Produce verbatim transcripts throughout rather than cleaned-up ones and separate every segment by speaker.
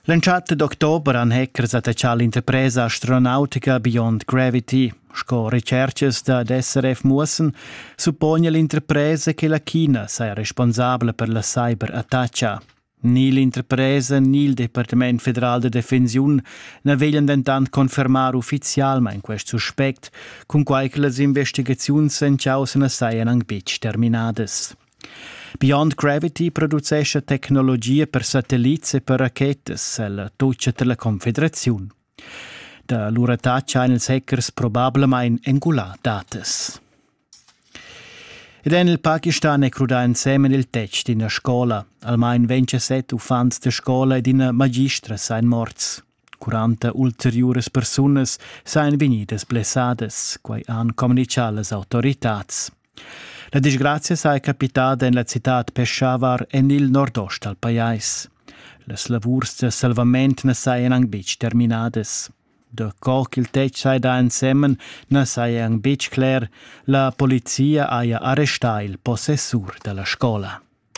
Speaker 1: L'entrata d'october han hackers attacciato l'interpresa astronautica Beyond Gravity. Sco ricerches da S R F Mussen suppone l'interpresa che la China sia responsabile per la cyberattacca. Ni l'interpresa ni il Departement Federal de Defensiun ne veglian dentant confermar ufficialmente questo suspect, con quai che las investigazioni s'enciausen saian angbitch terminades. Beyond Gravity producesce tecnologia per satelliti e per rachetes alla tuccia della Confederazione. Da loro attacca hanno els hackers probabilmente engulà dates. Ed nel Pakistan è cruda insieme il text in una scuola. Almeno ventisette ufanti de scuola ed una magistra sain morts. quaranta ulteriores personas sain venidas blessades, quai han comunicato le autorità. La disgrazia sai capitata in la città Peshawar e nel nord-ost al paese. Le lavurs de salvament ne saien angbitch terminades. De coc il tec sai da insieme ne sai angbitch clar, la polizia aia arrestat il possessur della scuola.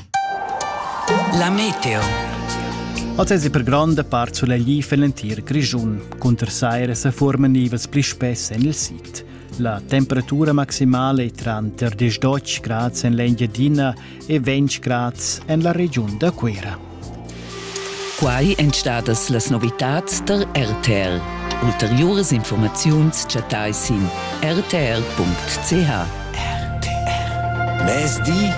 Speaker 2: La meteo.
Speaker 1: Oggi per grande parte sulle gli felentir grigiun, contra saire se forma nivels pli spesse nel sit. La temperatura maximale è tra diciotto gradi in l'Engadina e venti gradi nella regione da Quera.
Speaker 2: Quai entstadas las novitats der R T R. Ulteriores informaziuns chatais in r t r punct c h.
Speaker 3: R T R. Mes di,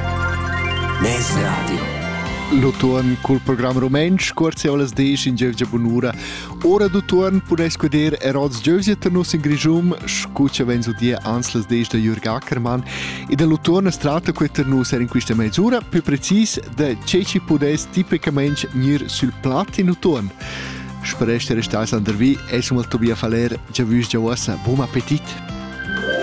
Speaker 3: mes radio.
Speaker 4: L'autorn col programma romensch, corse olas deix in Gievgia Bonura. Ora d'autorn pudeis quader erods Gievgia ternus in Grigium, scuccia venzo dia anslas deix da Jürg Ackermann, e da l'autorn strata quei ternus er in questa mezz'ora, più precis da ceci pudeis tipicamente nir sul plat in autorn. Spereste restais an der vi, esum al Tobia Faler, Giavush Giawassa, buon appetit!